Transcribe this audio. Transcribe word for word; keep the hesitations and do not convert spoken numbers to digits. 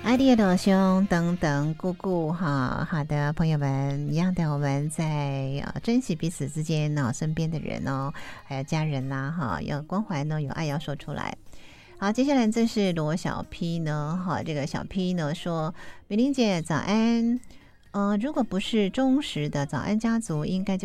阿弟的兄等等姑姑哈，好的朋友们，一样的，我们在呃珍惜彼此之间呢、哦，身边的人哦，还有家人啦、啊、哈，要关怀呢，有爱要说出来。好，接下来这是罗小 P 呢，哈，这个小 P 呢说，美玲姐早安，呃，如果不是忠实的早安家族，应该就